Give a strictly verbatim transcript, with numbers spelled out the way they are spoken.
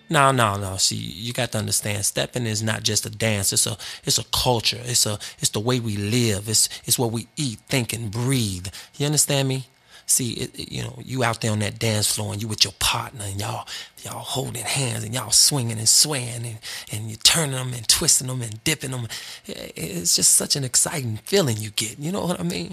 No, no, no. See, you got to understand, stepping is not just a dance. It's a it's a culture. It's a it's the way we live. It's it's what we eat, think, and breathe. You understand me? See, it, it- you know, you out there on that dance floor and you with your partner and y'all y'all holding hands and y'all swinging and swaying and and you turning them and twisting them and dipping them. It's just such an exciting feeling you get. You know what I mean?